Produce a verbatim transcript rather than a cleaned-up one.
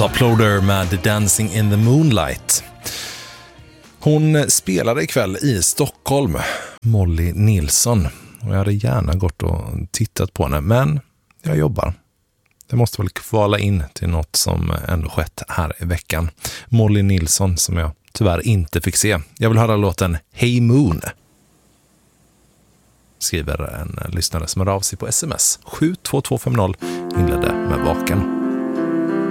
Uploader med Dancing in the Moonlight. Hon spelade ikväll i Stockholm, Molly Nilsson. Och jag hade gärna gått och tittat på henne, men jag jobbar. Det måste väl kvala in till något som ändå skett här i veckan. Molly Nilsson som jag tyvärr inte fick se. Jag vill höra låten Hey Moon. Skriver en lyssnare som hör av sig på sms. sju två två fem noll inledde med vaken.